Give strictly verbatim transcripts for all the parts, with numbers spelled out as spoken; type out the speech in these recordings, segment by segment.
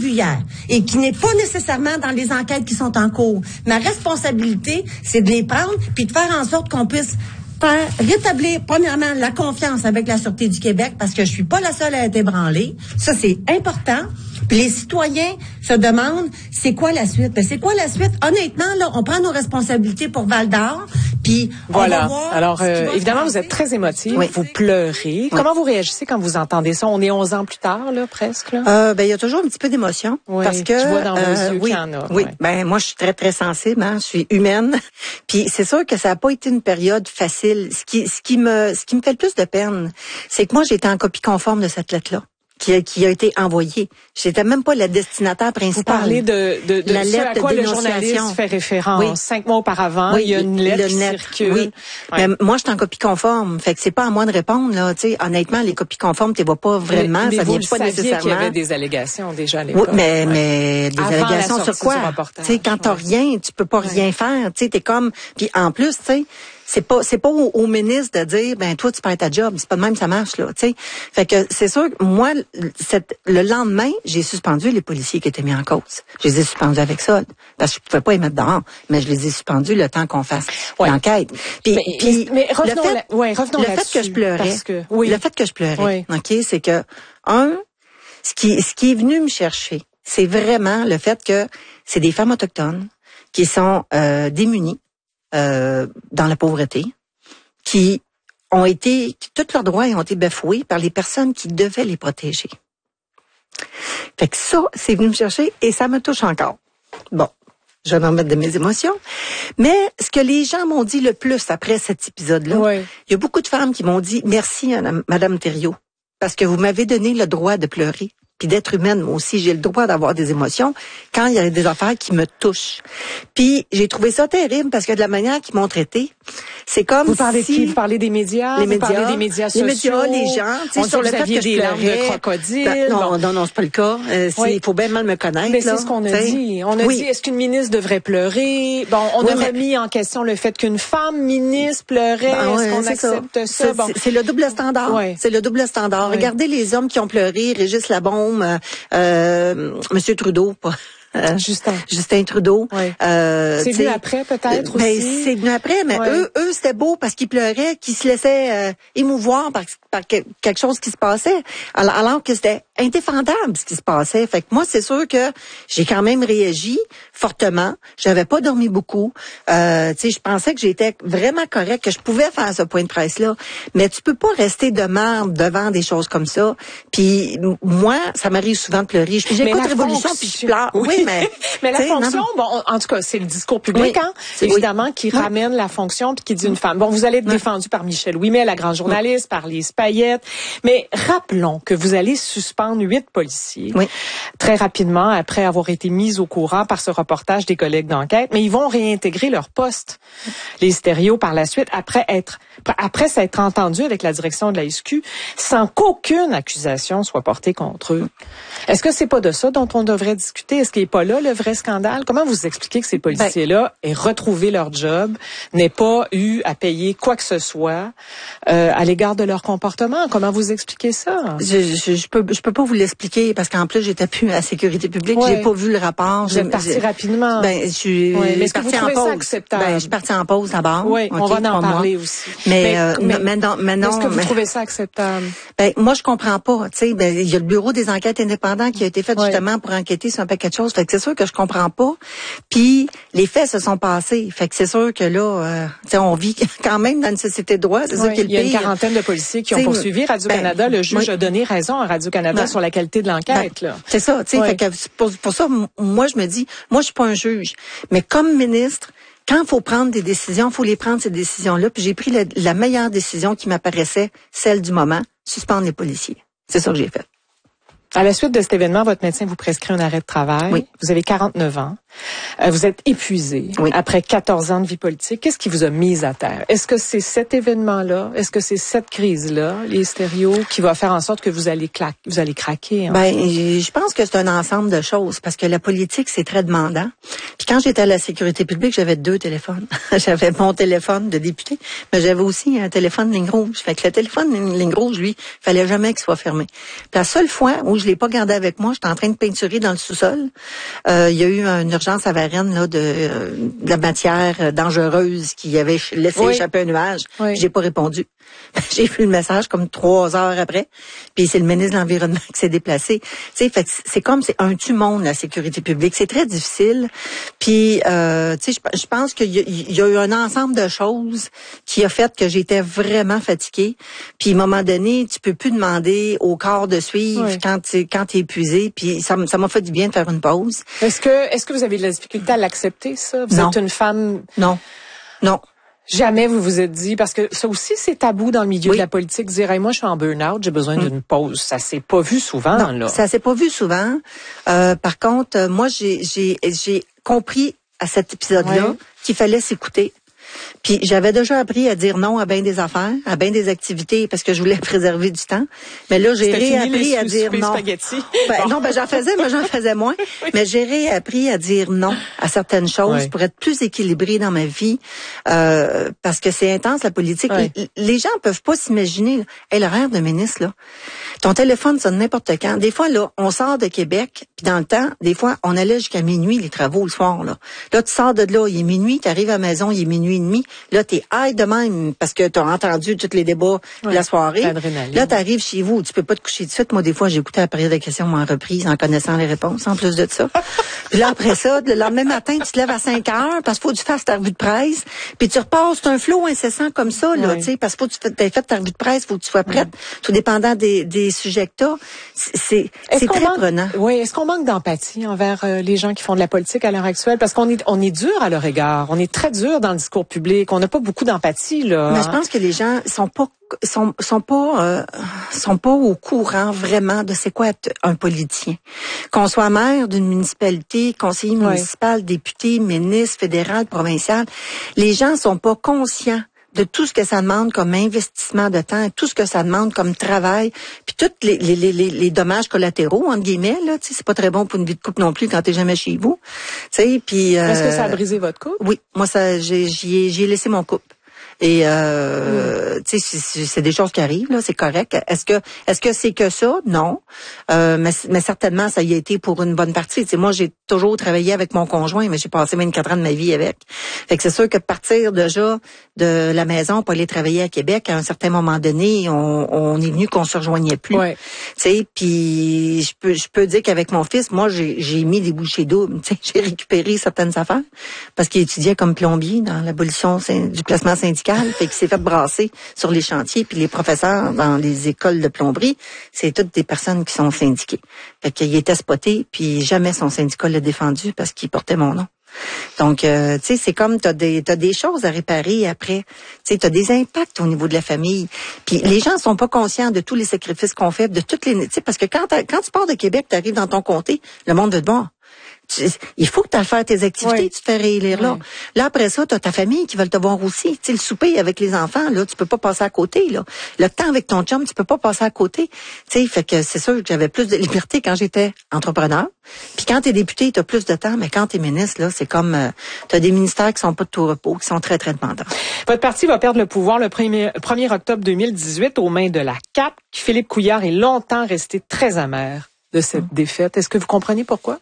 vu hier et qui n'est pas nécessairement dans les enquêtes qui sont en cours. Ma responsabilité, c'est de les prendre puis de faire en sorte qu'on puisse faire rétablir, premièrement, la confiance avec la Sûreté du Québec, parce que je suis pas la seule à être ébranlée. Ça, c'est important. Puis les citoyens se demandent, c'est quoi la suite? Ben, c'est quoi la suite? Honnêtement, là, on prend nos responsabilités pour Val-d'Or, puis voilà. on va voir. Alors, euh, évidemment, vous êtes très émotive, oui. Vous pleurez. Oui. Comment vous réagissez quand vous entendez ça? On est onze ans plus tard, là, presque, là? Euh, ben, il y a toujours un petit peu d'émotion. Oui, parce que, je vois dans vos euh, yeux oui, qu'il y en a. Oui, ouais. ben, moi, je suis très, très sensible, hein. Je suis humaine. Puis c'est sûr que ça n'a pas été une période facile. Ce qui, ce qui me, ce qui me fait le plus de peine, c'est que moi, j'étais en copie conforme de cette lettre-là. Qui a, qui a été envoyée. J'étais même pas la destinataire principale. Vous parlez de, de, de la ce lettre à quoi de le journaliste fait référence. Oui. Cinq mois auparavant, oui, il y a une lettre qui net. circule. Oui. Ouais. Mais moi, je suis en copie conforme. Fait que c'est pas à moi de répondre, là. Tu sais, honnêtement, les copies conformes, tu vois pas vraiment. Mais, mais ça vient vous pas nécessairement. Qu'il y avait des allégations déjà à l'époque. Oui, mais, ouais. mais des Avant allégations sur quoi? Tu sais, quand t'as ouais. rien, tu peux pas ouais. rien faire. Tu sais, t'es comme, puis en plus, tu sais, c'est pas c'est pas au, au ministre de dire ben toi tu perds ta job, c'est pas de même ça marche là, tu sais. Fait que c'est sûr que moi cette, le lendemain, j'ai suspendu les policiers qui étaient mis en cause. Je les ai suspendus avec ça parce que je pouvais pas les mettre dehors, mais je les ai suspendus le temps qu'on fasse ouais. l'enquête. Puis mais, puis mais revenons le fait, là, ouais, revenons le fait que je pleurais, que, oui. le fait que je pleurais, oui. OK, c'est que un ce qui ce qui est venu me chercher, c'est vraiment le fait que c'est des femmes autochtones qui sont euh, démunies Euh, dans la pauvreté, qui ont été, qui, tous leurs droits ont été bafoués par les personnes qui devaient les protéger. Fait que ça, c'est venu me chercher et ça me touche encore. Bon, je vais en mettre de mes émotions. Mais ce que les gens m'ont dit le plus après cet épisode-là, oui. il y a beaucoup de femmes qui m'ont dit « Merci, Madame, Madame Thériault, parce que vous m'avez donné le droit de pleurer. » Puis d'être humaine, moi aussi, j'ai le droit d'avoir des émotions quand il y a des affaires qui me touchent. Puis j'ai trouvé ça terrible parce que de la manière qu'ils m'ont traité, c'est comme vous parlez si... de qui? Vous parlez des médias? Les vous médias, parlez des médias sociaux? Les médias, les gens. On sur le fait que des larmes de crocodile. Ben, non, bon. non, non, c'est pas le cas. Euh, oui. Il faut bien mal me connaître. Mais c'est ce qu'on a t'sais. dit. On a oui. dit, est-ce qu'une ministre devrait pleurer? Bon, on oui, a mais... remis en question le fait qu'une femme ministre pleurait. Ben, ouais, est-ce qu'on accepte ça? ça? Bon. C'est le double standard. Ouais. C'est le double standard. Ouais. Regardez les hommes qui ont pleuré, Régis Labaume, euh, Monsieur Trudeau, pas... Euh, Justin. Justin Trudeau. Oui. Euh, c'est venu après, peut-être, ben, aussi? C'est venu après, mais ouais. eux, eux c'était beau parce qu'ils pleuraient, qu'ils se laissaient euh, émouvoir par, par quelque chose qui se passait, alors, alors que c'était indéfendable ce qui se passait. Fait que moi, c'est sûr que j'ai quand même réagi fortement. J'avais pas dormi beaucoup. Euh, tu sais, je pensais que j'étais vraiment correct, que je pouvais faire ce point de presse-là. Mais tu peux pas rester de marde devant des choses comme ça. Puis moi, ça m'arrive souvent de pleurer. J'écoute Révolution puis je pleure. Oui. Oui, mais, mais la fonction, non, bon, en tout cas, c'est le discours public, oui, hein, évidemment, oui. qui oui. ramène la fonction puis qui dit une femme. Bon, vous allez être oui. défendu par Michel Ouimet, la grande journaliste, oui. par Lise Payette, mais rappelons que vous allez suspendre huit policiers oui. très rapidement après avoir été mis au courant par ce reportage des collègues d'enquête, mais ils vont réintégrer leur poste, les stéréos, par la suite, après être après s'être entendus avec la direction de la S Q, sans qu'aucune accusation soit portée contre eux. Est-ce que c'est pas de ça dont on devrait discuter? Est-ce qu'il n'est pas là le vrai scandale? Comment vous expliquez que ces policiers-là aient retrouvé leur job, n'aient pas eu à payer quoi que ce soit euh, à l'égard de leur comportement? Comment vous expliquez ça? Je, je, je peux je peux pas vous l'expliquer parce qu'en plus j'étais plus à la sécurité publique, ouais. j'ai pas vu le rapport. Vous êtes parti rapidement. Ben je suis ouais. Mais est-ce que vous trouvez ça acceptable? Ben je suis partie en pause d'abord. Oui, okay, on va en parler mois. aussi. Mais mais, euh, mais, mais non, mais non. Est-ce que vous mais, trouvez ça acceptable? Ben moi je comprends pas. Tu sais, ben il y a le bureau des enquêtes indépendants qui a été fait ouais. justement pour enquêter sur un paquet de choses. Fait que c'est sûr que je comprends pas. Puis les faits se sont passés. Fait que c'est sûr que là, euh, tu sais, on vit quand même dans une société de droit. C'est ouais, ça qui est le pire. Il y a pire. une quarantaine de policiers qui ont poursuivi Radio-Canada. Ben, le juge oui. a donné raison à Radio-Canada ben, sur la qualité de l'enquête. Ben, c'est ça. Tu sais, ouais. pour, pour ça, moi je me dis, moi je suis pas un juge, mais comme ministre. Quand il faut prendre des décisions, il faut les prendre, ces décisions-là. Puis j'ai pris la, la meilleure décision qui m'apparaissait, celle du moment, suspendre les policiers. C'est ça que j'ai fait. À la suite de cet événement, votre médecin vous prescrit un arrêt de travail. Oui. Vous avez quarante-neuf ans. Euh, vous êtes épuisé oui. après quatorze ans de vie politique. Qu'est-ce qui vous a mis à terre? Est-ce que c'est cet événement-là? Est-ce que c'est cette crise-là, les stéréos, qui va faire en sorte que vous allez claquer, vous allez craquer? Ben, je pense que c'est un ensemble de choses parce que la politique, c'est très demandant. Puis quand j'étais à la sécurité publique, j'avais deux téléphones. J'avais mon téléphone de député, mais j'avais aussi un téléphone ligne rouge. Fait que le téléphone ligne rouge, lui, fallait jamais qu'il soit fermé. Puis la seule fois où je l'ai pas gardé avec moi, j'étais en train de peinturer dans le sous-sol. Euh, il y a eu une urgence à Varennes là de, euh, de la matière dangereuse qui avait laissé oui. échapper un nuage. Oui. J'ai pas répondu. J'ai vu le message comme trois heures après. Puis c'est le ministre de l'Environnement qui s'est déplacé. Tu sais, fait c'est comme c'est un tue-monde la sécurité publique. C'est très difficile. Puis euh, tu sais, je pense qu'il y, y a eu un ensemble de choses qui a fait que j'étais vraiment fatiguée. Puis à un moment donné, tu peux plus demander au corps de suivre oui. quand tu quand t'es épuisé. Puis ça ça m'a fait du bien de faire une pause. Est-ce que est-ce que vous avez de la difficulté à l'accepter ça? Vous non. êtes une femme. Non. Non. Jamais vous vous êtes dit, parce que ça aussi c'est tabou dans le milieu oui. de la politique, dire hey, moi je suis en burn-out, j'ai besoin mmh. d'une pause. Ça s'est pas vu souvent non, là. Ça s'est pas vu souvent. Euh, par contre, moi j'ai j'ai j'ai compris à cet épisode-là ouais. qu'il fallait s'écouter. Puis j'avais déjà appris à dire non à bien des affaires, à bien des activités parce que je voulais préserver du temps. Mais là, j'ai réappris à dire non. Ben, bon. Non, ben j'en faisais, mais j'en faisais moins. Oui. Mais j'ai réappris à dire non à certaines choses oui. pour être plus équilibrée dans ma vie euh, parce que c'est intense la politique. Oui. Les, les gens peuvent pas s'imaginer. Hey, l'horaire de ministre là, ton téléphone sonne n'importe quand. Des fois là, on sort de Québec, puis dans le temps, des fois on allait jusqu'à minuit les travaux le soir là. Là, tu sors de là, il est minuit, tu arrives à la maison, il est minuit et demi. Là, t'es high de même parce que t'as entendu tous les débats de ouais, la soirée. Là, t'arrives chez vous, tu peux pas te coucher de suite. Moi, des fois, j'ai écouté la période de questions en reprise en connaissant les réponses, en plus de ça. Puis là, après ça, le lendemain matin, tu te lèves à cinq heures parce qu'il faut que tu fasses ta revue de presse. Puis tu repasses, c'est un flot incessant comme ça, là, ouais. tu sais, parce qu'il faut que tu aies fait ta revue de presse, faut que tu sois prête, ouais. tout dépendant des, des sujets que t'as. C'est, c'est très manque, prenant. Oui, est-ce qu'on manque d'empathie envers euh, les gens qui font de la politique à l'heure actuelle? Parce qu'on est, on est dur à leur égard. On est très dur dans le discours public. On n'a pas beaucoup d'empathie, là. Mais je pense que les gens sont pas sont sont pas euh, sont pas au courant vraiment de c'est quoi être un politicien. Qu'on soit maire d'une municipalité, conseiller municipal, oui. député, ministre, fédéral, provincial, les gens sont pas conscients de tout ce que ça demande comme investissement de temps, tout ce que ça demande comme travail, puis tous les, les, les, les dommages collatéraux, entre guillemets, là, tu sais, c'est pas très bon pour une vie de couple non plus quand t'es jamais chez vous. Tu sais, puis... Euh, Est-ce que ça a brisé votre couple? Oui, moi, ça, j'ai, j'y ai, j'y ai laissé mon couple. Et euh, mm. tu sais, c'est, c'est des choses qui arrivent là, c'est correct. Est-ce que est-ce que c'est que ça? Non, euh, mais, mais certainement ça y a été pour une bonne partie. Tu sais, moi j'ai toujours travaillé avec mon conjoint, mais j'ai passé vingt-quatre ans de ma vie avec. Fait que c'est sûr que de partir déjà de la maison pour aller travailler à Québec, à un certain moment donné, on, on est venu qu'on se rejoignait plus. Ouais. Tu sais, puis je peux je peux dire qu'avec mon fils, moi j'ai j'ai mis des bouchées doubles. Tu sais, j'ai récupéré certaines affaires parce qu'il étudiait comme plombier dans l'abolition du placement syndical. Fait qu'il s'est fait brasser sur les chantiers, puis les professeurs dans les écoles de plomberie, c'est toutes des personnes qui sont syndiquées. Fait qu'il était spoté, puis jamais son syndicat l'a défendu parce qu'il portait mon nom. Donc, euh, tu sais, c'est comme t'as des t'as des choses à réparer après. Tu sais, t'as des impacts au niveau de la famille. Puis les gens sont pas conscients de tous les sacrifices qu'on fait, de toutes les, tu sais, parce que quand quand tu pars de Québec, t'arrives dans ton comté, le monde veut te voir. Tu, il faut que tu ailles faire tes activités, oui. tu te fais réélire là. Oui. Là, après ça, tu as ta famille qui veut te voir aussi. Tu sais, le souper avec les enfants, là, tu peux pas passer à côté, là. Le temps avec ton chum, tu peux pas passer à côté. Tu sais, fait que c'est sûr que j'avais plus de liberté quand j'étais entrepreneur. Puis quand t'es député, t'as plus de temps, mais quand t'es ministre, là, c'est comme, euh, t'as des ministères qui sont pas de tout repos, qui sont très, très demandants. Votre parti va perdre le pouvoir le premier octobre deux mille dix-huit aux mains de la C A Q. Philippe Couillard est longtemps resté très amer de cette mmh. défaite. Est-ce que vous comprenez pourquoi?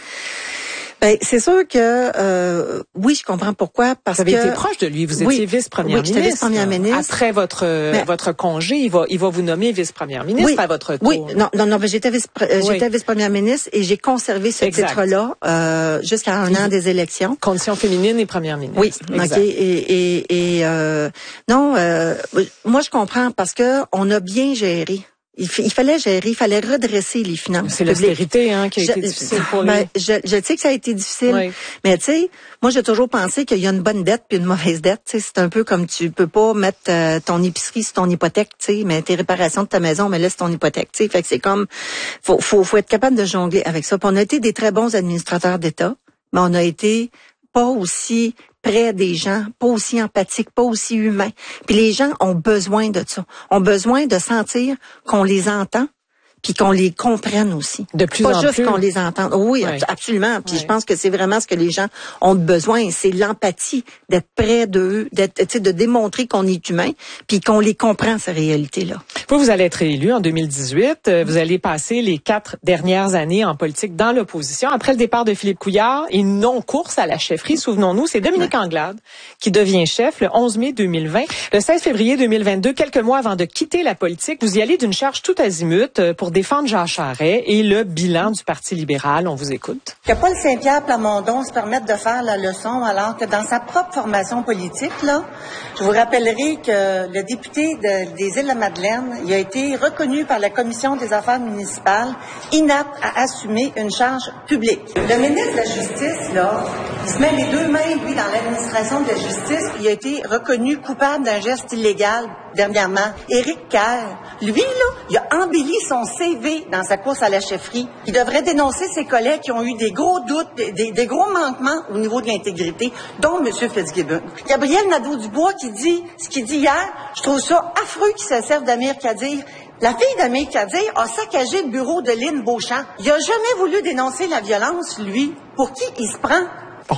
Ben, c'est sûr que euh, oui, je comprends pourquoi. Parce vous avez que été proche de lui, vous étiez oui, vice-première oui, ministre. vice-première ministre. Après votre mais, votre congé, il va il va vous nommer vice-première ministre oui, à votre tour. Oui, non, non, non, mais j'étais vice euh, oui. j'étais vice-première ministre et j'ai conservé ce exact. titre-là euh, jusqu'à un an des élections. Condition féminine et première ministre. Oui, exact. ok. Et et, et euh, non, euh, moi je comprends parce que on a bien géré. Il, f- il fallait gérer, il fallait redresser les finances. C'est l'austérité hein, qui a je, été difficile pour ben, lui. Je, je sais que ça a été difficile, oui. mais tu sais, moi j'ai toujours pensé qu'il y a une bonne dette puis une mauvaise dette. Tu sais, c'est un peu comme tu peux pas mettre euh, ton épicerie sur ton hypothèque, tu sais, mais tes réparations de ta maison, mais laisse ton hypothèque. Tu sais, fait que c'est comme, faut, faut, faut être capable de jongler avec ça. Puis on a été des très bons administrateurs d'État. mais on a été pas aussi près des gens, pas aussi empathique, pas aussi humain. Puis les gens ont besoin de ça, ont besoin de sentir qu'on les entend, puis qu'on les comprenne aussi. De plus pas en juste plus. qu'on les entende. Oui, oui. absolument. Puis oui. je pense que c'est vraiment ce que les gens ont besoin, c'est l'empathie, d'être près d'eux, d'être, tu sais, de démontrer qu'on est humain, puis qu'on les comprend ces réalités-là. Vous, vous allez être élu en deux mille dix-huit. Vous allez passer les quatre dernières années en politique dans l'opposition. Après le départ de Philippe Couillard, et non-course à la chefferie, souvenons-nous, c'est Dominique ouais. Anglade qui devient chef le onze mai deux mille vingt. Le seize février deux mille vingt-deux, quelques mois avant de quitter la politique, vous y allez d'une charge tout azimut pour défendre Jean Charest et le bilan du Parti libéral. On vous écoute. Que Paul Saint-Pierre Plamondon se permette de faire la leçon alors que dans sa propre formation politique, là, je vous rappellerai que le député de, des Îles-de-la-Madeleine, il a été reconnu par la Commission des affaires municipales inapte à assumer une charge publique. Le ministre de la Justice, là, il se met les deux mains, lui, dans l'administration de la justice. Il a été reconnu coupable d'un geste illégal dernièrement. Éric Kerr, lui, là, il a embelli son C V dans sa course à la chefferie. Il devrait dénoncer ses collègues qui ont eu des gros doutes, des, des gros manquements au niveau de l'intégrité, dont M. Fitzgibbon. Gabriel Nadeau-Dubois qui dit ce qu'il dit hier, je trouve ça affreux qu'il se serve d'Amir Kadir. La fille d'Amir Kadir a saccagé le bureau de Lynn Beauchamp. Il a jamais voulu dénoncer la violence, lui. Pour qui il se prend? Bon.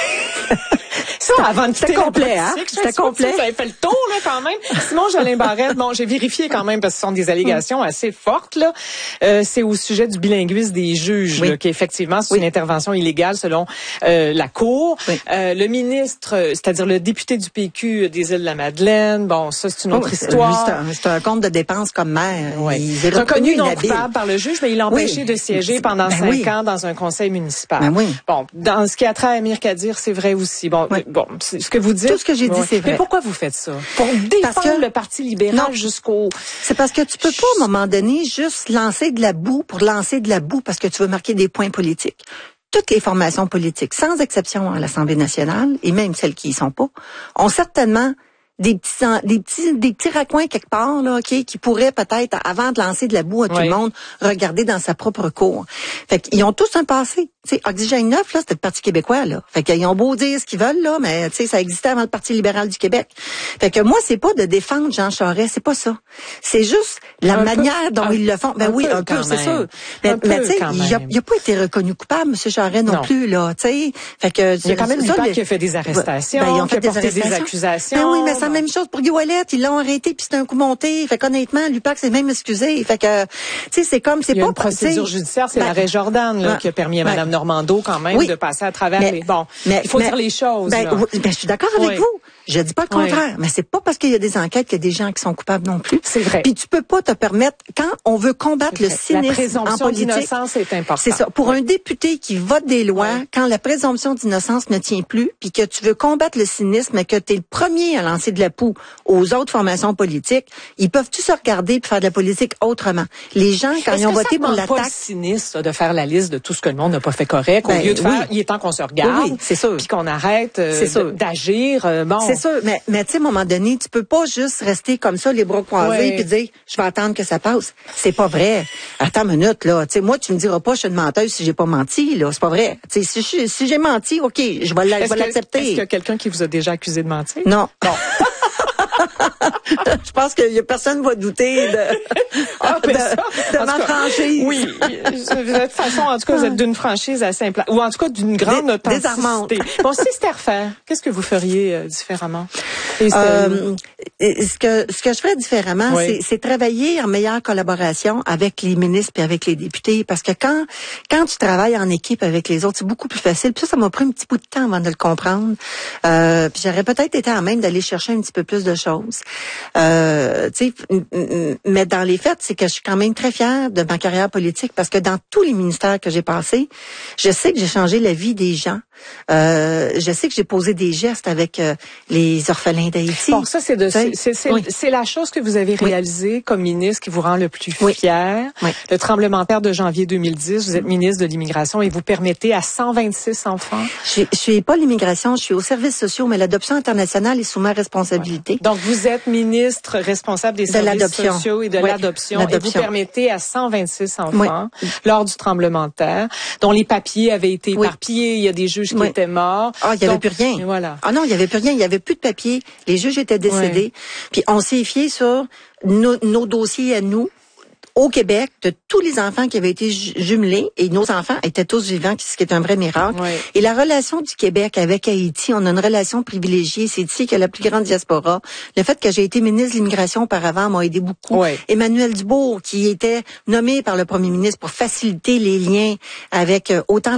Ça, avant de C'était complet, hein? C'était complet. Ça avait fait le tour, là, quand même. Simon Jolin Barrette, bon, j'ai vérifié quand même parce que ce sont des allégations assez fortes, là. Euh, c'est au sujet du bilinguisme des juges, oui. là, qu'effectivement, c'est oui. une intervention illégale selon euh, la Cour. Oui. Euh, le ministre, c'est-à-dire le député du P Q des Îles-de-la-Madeleine, bon, ça, c'est une autre oh, histoire. C'est un, c'est un compte de dépenses comme maire. Oui. Il est reconnu, reconnu non coupable par le juge, mais il l'a empêché oui. de siéger pendant ben cinq oui. ans dans un conseil municipal. Ben oui. Bon, dans ce qui a trait à Amir Kadir, c'est vrai aussi. Bon, oui. bon, c'est ce que vous dites. Tout ce que j'ai dit, ouais. c'est vrai. Mais pourquoi vous faites ça? Pour défendre que, le Parti libéral jusqu'au... C'est parce que tu peux pas, à un moment donné, juste lancer de la boue pour lancer de la boue parce que tu veux marquer des points politiques. Toutes les formations politiques, sans exception à l'Assemblée nationale, et même celles qui y sont pas, ont certainement des petits, des petits, des petits raccoins quelque part, là, ok, qui pourraient peut-être, avant de lancer de la boue à tout oui. le monde, regarder dans sa propre cour. Fait qu'ils ont tous un passé. Tu sais, Oxygène neuf, là, c'était le Parti québécois, là. Fait qu'ils ont beau dire ce qu'ils veulent, là, mais, tu sais, ça existait avant le Parti libéral du Québec. Fait que moi, c'est pas de défendre Jean Charest, c'est pas ça. C'est juste la un manière peu, dont un, ils le font. Ben oui, un peu, c'est sûr. Mais, mais tu sais, il a, il a pas été reconnu coupable, M. Charest non, non plus, là, tu sais. Fait que, il y a quand même l'U P A C qui a fait des arrestations, ben, ils ont fait des, arrestations. des accusations. Ben oui, mais c'est la même chose pour Guy Ouellet, ils l'ont arrêté puis c'était un coup monté. Fait qu'honnêtement, l'U P A C s'est même excusé. Fait que, tu sais, c'est comme, c'est il y a pas... une procédure judiciaire, c'est ben, l'arrêt Jordan, là, ben, qui a permis à Mme ben, Normando, quand même, oui, de passer à travers mais, les... Bon, mais, il faut mais, dire les choses, ben, là. Ben, je suis d'accord avec oui. vous. Je dis pas le contraire, oui. mais c'est pas parce qu'il y a des enquêtes qu'il y a des gens qui sont coupables non plus. C'est vrai. Puis tu peux pas te permettre, quand on veut combattre le cynisme la présomption en politique, d'innocence est importante. C'est ça. Pour oui. un député qui vote des lois, oui. quand la présomption d'innocence ne tient plus, puis que tu veux combattre le cynisme et que tu es le premier à lancer de la poux aux autres formations politiques, ils peuvent tous se regarder et faire de la politique autrement. Les gens, quand Est-ce ils ont que voté pour l'attaque... C'est pas cynisme de faire la liste de tout ce que le monde n'a pas fait correct, ben, au lieu de faire, oui. il est temps qu'on se regarde, oui, c'est sûr. Puis qu'on arrête euh, d'agir. Euh, bon. C'est sûr, mais, mais tu sais, à un moment donné, tu peux pas juste rester comme ça, les bras croisés, puis dire, je vais attendre que ça passe. C'est pas vrai. Attends une minute, là. Tu sais, moi, tu me diras pas, je suis une menteuse si j'ai pas menti, là. C'est pas vrai. Tu sais, si, si j'ai menti, OK, je vais l'accepter. Est-ce qu'il y a quelqu'un qui vous a déjà accusé de mentir? Non. Bon. Je pense qu'il y a personne qui va douter de, ah, de, ça, de ma cas, franchise. Oui, de toute façon, en tout cas, vous êtes d'une franchise assez simple, ou en tout cas d'une grande authenticité. Bon, si c'était à refaire, qu'est-ce que vous feriez euh, différemment? Euh, ce que ce que je ferais différemment, oui. c'est travailler en meilleure collaboration avec les ministres et avec les députés, parce que quand quand tu travailles en équipe avec les autres, c'est beaucoup plus facile. Puis ça, ça m'a pris un petit bout de temps avant de le comprendre. Euh, puis j'aurais peut-être été à même d'aller chercher un petit peu plus de choses. Euh, tu sais, mais dans les faits, c'est que je suis quand même très fière de ma carrière politique, parce que dans tous les ministères que j'ai passés, je sais que j'ai changé la vie des gens Euh, je sais que j'ai posé des gestes avec euh, les orphelins d'Haïti. Bon, ça, c'est de, c'est, c'est, c'est, oui. c'est la chose que vous avez réalisée oui. comme ministre qui vous rend le plus oui. fier. Oui. Le tremblement de terre de janvier deux mille dix, vous êtes ministre de l'immigration et vous permettez à cent vingt-six enfants. Je, je suis pas l'immigration, je suis aux services sociaux, mais l'adoption internationale est sous ma responsabilité. Ouais. Donc, vous êtes ministre responsable des de services sociaux et de oui. l'adoption. l'adoption. Et vous permettez à cent vingt-six enfants, oui. lors du tremblement de terre, dont les papiers avaient été éparpillés, oui. il y a des juges qui oui. étaient morts. Ah, il y avait plus rien. Voilà. Ah non, il y avait plus rien, il y avait plus de papiers. Les juges étaient décédés. Oui. Puis on s'est fié sur nos, nos dossiers à nous. Au Québec, de tous les enfants qui avaient été jumelés, et nos enfants étaient tous vivants, ce qui est un vrai miracle. Oui. Et la relation du Québec avec Haïti, on a une relation privilégiée. C'est ici qu'il y a la plus grande diaspora. Le fait que j'ai été ministre de l'immigration auparavant m'a aidé beaucoup. Oui. Emmanuel Dubourg, qui était nommé par le premier ministre pour faciliter les liens avec euh, autant